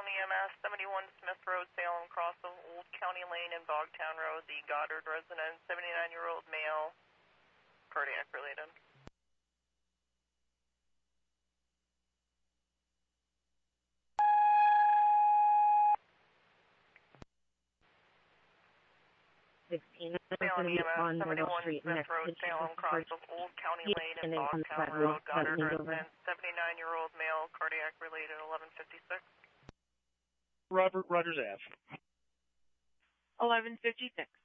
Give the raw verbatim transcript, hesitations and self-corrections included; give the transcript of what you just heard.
Salem E M S, seventy-one Smith Road, Salem, cross of Old County Lane and Bogtown Road, the Goddard resident, seventy-nine-year-old male, cardiac related. sixteen Salem E M S, seventy-one Smith Road, Salem, cross of Old County Lane and Bogtown Road, Goddard resident, seventy-nine-year-old male, cardiac related, eleven fifty-six. Robert Rogers Ave. eleven fifty-six.